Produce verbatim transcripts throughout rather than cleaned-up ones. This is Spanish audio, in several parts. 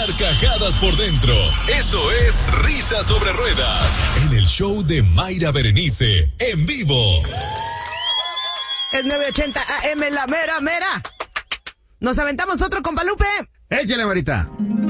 carcajadas por dentro. Esto es Risas sobre Ruedas, en el show de Mayra Berenice, en vivo. Es nueve ochenta A M, la mera mera. ¿Nos aventamos otro, compa Lupe? Échale, Marita.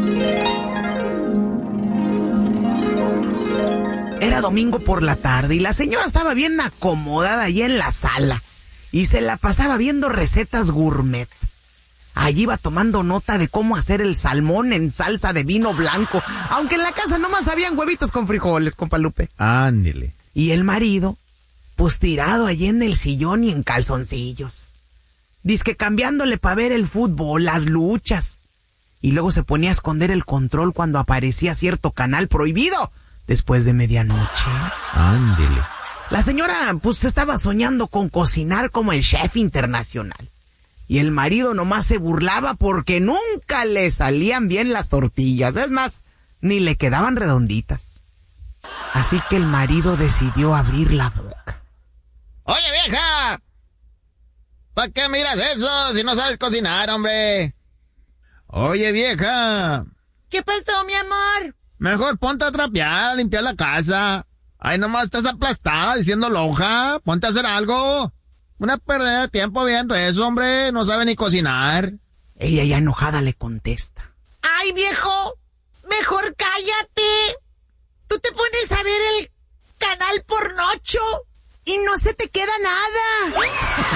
Era domingo por la tarde y la señora estaba bien acomodada allí en la sala y se la pasaba viendo recetas gourmet. Allí iba tomando nota de cómo hacer el salmón en salsa de vino blanco, aunque en la casa nomás habían huevitos con frijoles, compa Lupe. Ándele. Y el marido, pues tirado allí en el sillón y en calzoncillos. Dizque cambiándole para ver el fútbol, las luchas. Y luego se ponía a esconder el control cuando aparecía cierto canal prohibido después de medianoche. Ándele. La señora, pues, estaba soñando con cocinar como el chef internacional. Y el marido nomás se burlaba porque nunca le salían bien las tortillas. Es más, ni le quedaban redonditas. Así que el marido decidió abrir la boca. Oye, vieja, ¿para qué miras eso si no sabes cocinar, hombre? Oye, vieja. ¿Qué pasó, mi amor? Mejor ponte a trapear, a limpiar la casa. Ay, nomás estás aplastada diciendo lonja. Ponte a hacer algo. Una pérdida de tiempo viendo eso, hombre. No sabe ni cocinar. Ella ya enojada le contesta. ¡Ay, viejo! Mejor cállate. Tú te pones a ver el canal pornocho y no se te queda nada.